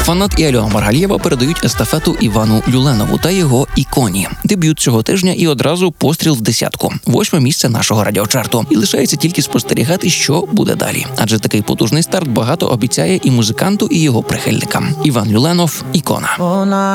Фанат і Альона Маргалієва передають естафету Івану Люленову та його «Іконі». Дебют цього тижня і одразу постріл в десятку. 8-ме місце нашого радіочарту. І лишається тільки спостерігати, що буде далі. Адже такий потужний старт багато обіцяє і музиканту, і його прихильникам. Іван Люленов – «Ікона».